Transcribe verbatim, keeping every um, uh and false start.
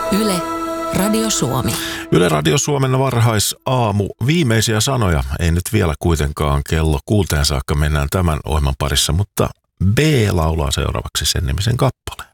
Yle, Radio Suomi. Yle Radio Suomen varhaisaamu. Viimeisiä sanoja. Ei nyt vielä kuitenkaan kello kuuteen saakka mennään tämän ohjelman parissa, mutta B laulaa seuraavaksi sen nimisen kappaleen.